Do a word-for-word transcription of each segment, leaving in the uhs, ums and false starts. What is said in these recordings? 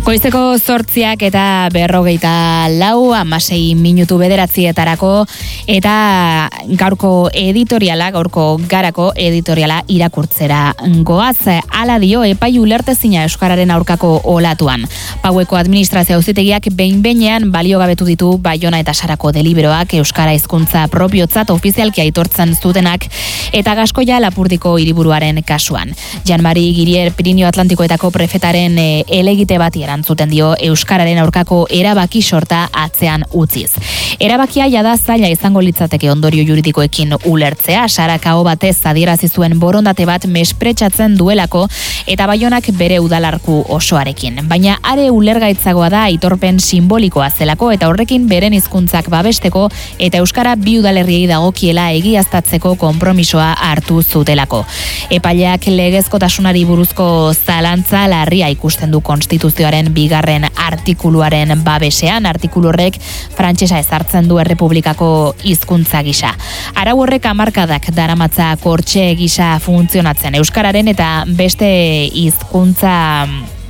Goizeko zortziak eta berrogeita lau, amasei minutu bederatzietarako, eta gaurko editoriala, gaurko garako editoriala irakurtzera goaz. Hala dio epai ulertezina euskararen aurkako olatuan. Paueko administrazio auzitegiak behin-behinean baliogabetu ditu Baiona eta Sarako deliberoak euskara hizkuntza propiotzat ofizialki aitortzen zutenak, eta Gaskoia Lapurdiko hiriburuaren kasuan. Jean-Marie Girier Pirinio Atlantikoetako prefetaren e, elegite bati erantzuten dio euskararen aurkako erabaki sorta atzean utziz. Erabakia jada zaila izango litzateke ondorio juridikoekin ulertzea, Saraka aho batez adierazi zuen borondate bat mespretxatzen duelako eta Baionak bere udalarku osoarekin. Baina are ulergaitzagoa da aitorpen simbolikoa zelako eta horrekin beren hizkuntzak babesteko eta euskara bi udalerriei dagokiela egiaztatzeko konpromisoa hartu zutelako. Epaileak legezkotasunari buruzko zalantza larria ikusten du konstituzioaren bigarren artikuluaren babesean, artikulu horrek frantsesa ezartzen du errepublikako hizkuntza gisa. Arau horrek hamarkadak daramatza kortxe gisa funtzionatzen euskararen eta beste hizkuntza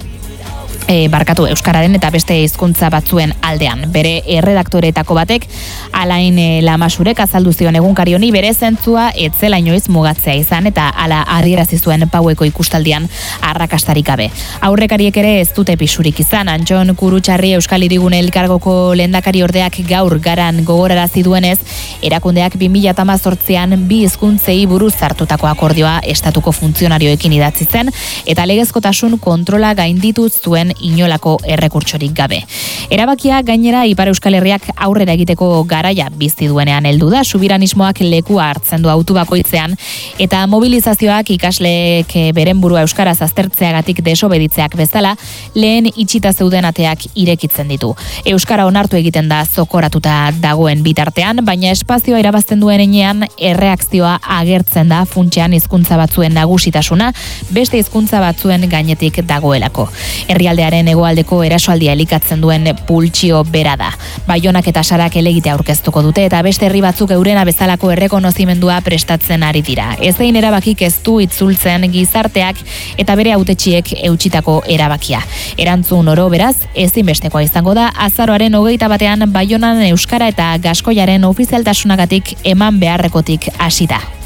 E, barkatu euskararen eta beste hizkuntza batzuen aldean. Bere erredaktoreetako batek Alain e, Lamasurek azaldu zion egunkari honi bere zentzua etzela inoiz mugatzea izan eta hala adierazi zuen Paueko ikustaldian arrakastarik gabe. Aurrekariek ere ez dute pisurik izan. Antxon Kurutxarri Euskal Hirigune Elkargoko lehendakari ordeak gaur garan gogorarazi duenez, erakundeak bi mila hemezortzian bi hizkuntzei buruz hartutako akordioa estatuko funtzionarioekin idatzi zen eta legezkotasun kontrola gainditu zuen inolako errekurtsorik gabe. Erabakia gainera Ipar Euskal Herriak aurrera egiteko garaia bizi duenean heldu da, subiranismoak lekua hartzen du autu bakoitzean eta mobilizazioak ikasleek beren burua euskaraz aztertzeagatik desobeditzeak bezala lehen itxita zeuden ateak irekitzen ditu. Euskara onartu egiten da zokoratuta dagoen bitartean, baina espazioa irabazten duen enean erreakzioa agertzen da funtsean hizkuntza batzuen nagusitasuna beste hizkuntza batzuen gainetik dagoelako. Herrialdea hegoaldeko erasoaldia elikatzen duen pultsio bera da. Baionak eta Sarak elegite aurkeztuko dute eta beste herri batzuk eurena bezalako errekonozimendua prestatzen ari dira. Ezein erabakik ez du itzultzen gizarteak eta bere hautetsiek eutsitako erabakia. Erantzun oro beraz, ezinbestekoa izango da azaroaren hogeita batean Baionan euskara eta Gaskoiaren ofizialtasunagatik eman beharrekotik hasita.